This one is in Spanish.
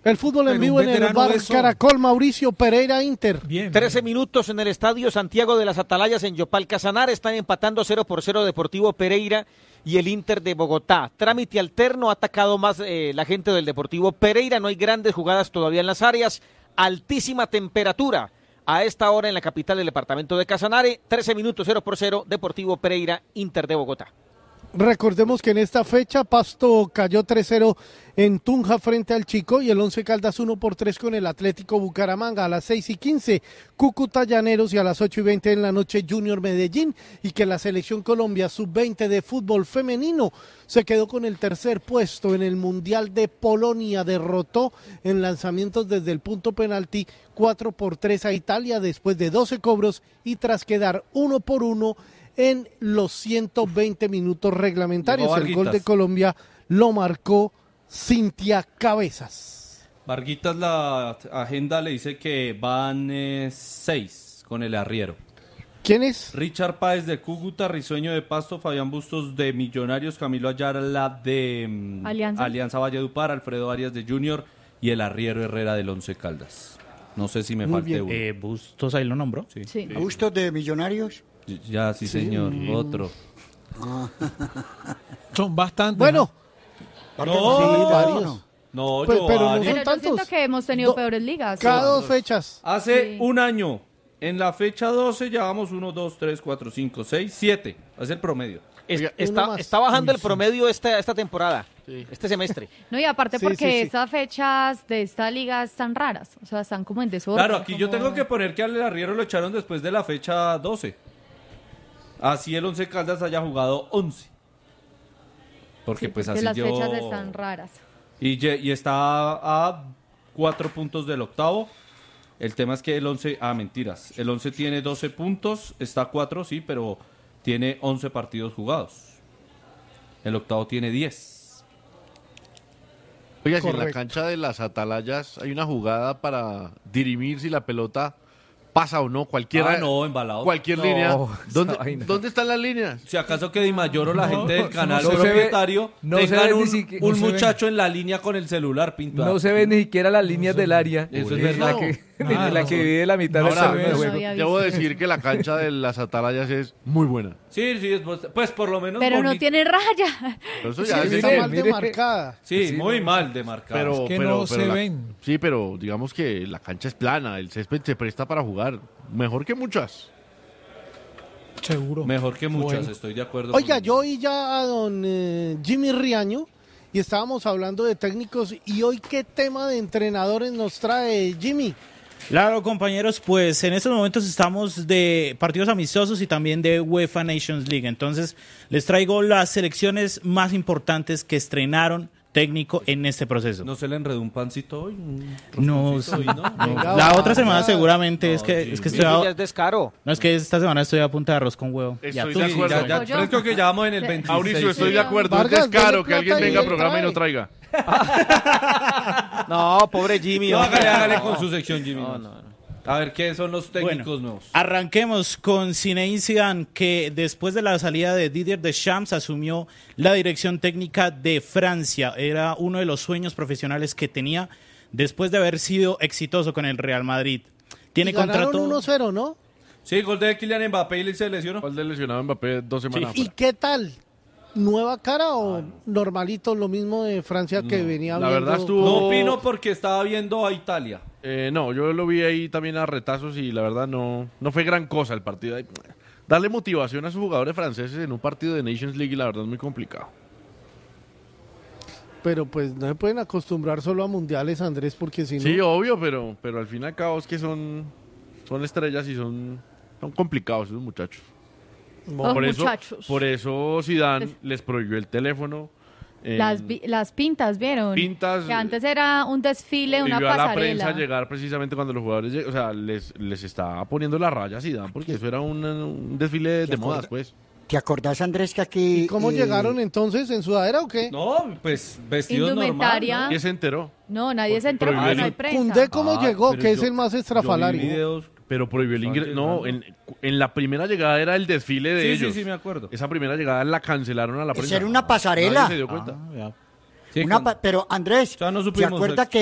El fútbol en vivo en el bar Caracol, Mauricio Pereira, Inter. Bien. 13 minutos en el estadio Santiago de las Atalayas en Yopal Casanare. Están empatando 0-0 Deportivo Pereira y el Inter de Bogotá. Trámite alterno, ha atacado más la gente del Deportivo Pereira. No hay grandes jugadas todavía en las áreas. Altísima temperatura a esta hora en la capital del departamento de Casanare. 13 minutos, 0-0, Deportivo Pereira, Inter de Bogotá. Recordemos que en esta fecha Pasto cayó 3-0 en Tunja frente al Chico y el Once Caldas 1-3 con el Atlético Bucaramanga. A las 6:15 Cúcuta Llaneros y a las 8:20 en la noche Junior Medellín, y que la selección Colombia sub-20 de fútbol femenino se quedó con el tercer puesto en el Mundial de Polonia. Derrotó en lanzamientos desde el punto penalti 4-3 a Italia después de 12 cobros y tras quedar 1-1 en los 120 minutos reglamentarios. El gol de Colombia lo marcó Cintia Cabezas. Varguitas, la agenda le dice que van 6 con el arriero. ¿Quién es? Richard Páez de Cúcuta, Risueño de Pasto, Fabián Bustos de Millonarios, Camilo Ayala de Alianza Valledupar, Alfredo Arias de Junior y el arriero Herrera del Once Caldas. No sé si me falte uno. Bustos ahí lo nombró. Sí. ¿Bustos de Millonarios? Ya, sí, señor. Otro. Son bastantes. Bueno. Varios. No, Pues, pero no varios. son Pero yo siento tantos. que hemos tenido peores ligas. Cada 2 fechas. Hace un año, en la fecha 12, llevamos 1, 2, 3, 4, 5, 6, 7. Es el promedio. Está bajando el promedio esta temporada, este semestre. No, y aparte Sí, porque sí. estas fechas de esta liga están raras. O sea, están como en desorden. Claro, aquí yo tengo que poner que al arriero lo echaron después de la fecha 12. Así el Once Caldas haya jugado 11. Porque pues así las llevó... fechas están raras. Y está a 4 puntos del octavo. El tema es que el 11... mentiras. El 11 tiene 12 puntos, está a 4, sí, pero tiene 11 partidos jugados. El octavo tiene 10. Oiga, si en la Correcto. cancha de las Atalayas hay una jugada para dirimir si la pelota pasa o no, cualquiera, no, embalado. cualquier No, línea. esa vaina. ¿Dónde están las líneas? Si acaso que Di Mayor o la gente del canal no se ve- propietario no se tengan ve ni un siquiera- no se ve. muchacho en la línea con el celular pintado. No se ven ni siquiera las líneas del área. Eso es La verdad. que divide la mitad del Ahora, terreno de no juego. había debo visto. decir que la cancha de las Atalayas es muy buena. Sí, pues por lo menos Pero no bonito. tiene raya. Pero eso Sí, ya está es- mal demarcada. Sí, muy mal de marcar. pero, Es que pero- no pero se la- ven. Sí, pero digamos que la cancha es plana, el césped se presta para jugar. Mejor que muchas. Seguro. Mejor que muchas, Bueno. estoy de acuerdo. Oiga, con- yo oí ya a don Jimmy Riaño y estábamos hablando de técnicos, y hoy qué tema de entrenadores nos trae Jimmy. Claro, compañeros, pues en estos momentos estamos de partidos amistosos y también de UEFA Nations League. Entonces, les traigo las selecciones más importantes que estrenaron técnico en este proceso. ¿No se le enredó un pancito hoy? No, rosconcito hoy, ¿no? Venga, La va, otra semana va. seguramente No, es que Jimmy. estoy Eso ya es descaro. no, es que esta semana estoy a punta de arroz con huevo. Estoy tú, de Sí, acuerdo. ya, Pollo. creo que ya vamos en el 26. Mauricio, estoy de Sí. acuerdo. Vargas, es descaro dele que alguien plata y venga al él programa y no trae. traiga. No, pobre Jimmy. No, hombre. hágale con su sección, Jimmy. No. A ver, ¿qué son los técnicos Bueno, nuevos? arranquemos con Zinedine Zidane, que después de la salida de Didier Deschamps asumió la dirección técnica de Francia. Era uno de los sueños profesionales que tenía después de haber sido exitoso con el Real Madrid. Tiene Y ganaron contrato 1-0, ¿no? Sí, gol de Kylian Mbappé y se lesionó. ¿Cuál de lesionado Mbappé 2 semanas ¿Y afuera? qué tal? ¿Nueva cara o normalito, lo mismo de Francia que venía la viendo? verdad estuvo- No opino porque estaba viendo a Italia. No, yo lo vi ahí también a retazos y la verdad no fue gran cosa el partido. Darle motivación a sus jugadores franceses en un partido de Nations League, la verdad es muy complicado. Pero pues no se pueden acostumbrar solo a mundiales, Andrés, porque si no... Sí, obvio, pero al fin y al cabo es que son estrellas y son complicados esos muchachos. Los muchachos. Por eso Zidane les prohibió el teléfono. Las pintas, ¿vieron? Pintas. Que antes era un desfile, una Y vio a la prensa pasarela. llegar precisamente cuando los jugadores o sea, les estaba poniendo la raya a Zidane porque eso era un desfile de modas, pues. ¿Te acordás, Andrés, que aquí... ¿Y cómo llegaron entonces? ¿En sudadera o qué? No, pues vestidos Indumentaria. normal. ¿Quién se enteró? No, nadie se enteró, prohibió no hay el- prensa. Cundé cómo llegó, pero que es yo- el más Yo vi estrafalario. videos. Pero prohibió el ingreso. Estaban No, llegando. en la primera llegada era el desfile de Sí, ellos. sí, me acuerdo. Esa primera llegada la cancelaron a la Esa prensa. era una pasarela. Nadie se dio cuenta. Sí, Pero, Andrés, O sea, no ¿te supimos acuerdas de- que